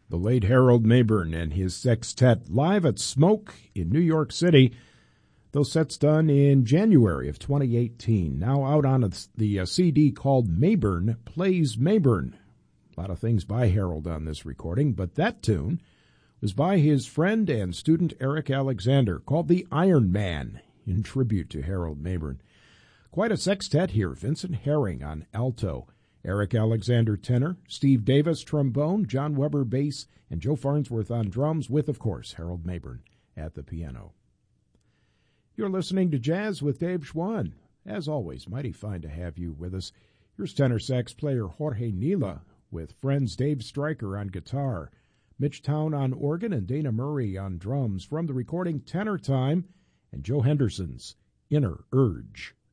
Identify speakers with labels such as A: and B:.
A: The late Harold Mabern and his sextet live at Smoke in New York City. Those sets done in January of 2018. Now out on the CD called Mabern Plays Mabern. A lot of things by Harold on this recording, but that tune was by his friend and student Eric Alexander, called The Iron Man, in tribute to Harold Mabern. Quite a sextet here. Vincent Herring on alto, Eric Alexander tenor, Steve Davis trombone, John Weber bass, and Joe Farnsworth on drums, with, of course, Harold Mabern at the piano. You're listening to Jazz with Dave Schwann. As always, mighty fine to have you with us. Here's tenor sax player Jorge Nila with friends Dave Stryker on guitar, Mitch Town on organ, and Dana Murray on drums from the recording Tenor Time and Joe Henderson's Inner Urge.